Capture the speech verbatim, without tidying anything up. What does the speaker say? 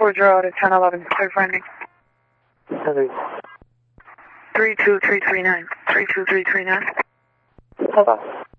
four zero out of ten eleven, clear finding. Henry. three two three three nine, three two three three nine. Bye-bye.